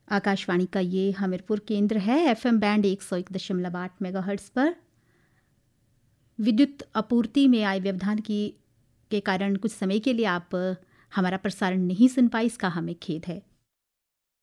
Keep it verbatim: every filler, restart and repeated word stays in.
आकाशवाणी का ये हमीरपुर केंद्र है। एफएम बैंड एक सौ एक दशमलव आठ मेगाहर्ट्ज़ पर विद्युत आपूर्ति में आए व्यवधान की के कारण कुछ समय के लिए आप हमारा प्रसारण नहीं सुन पाई, इसका हमें खेद है।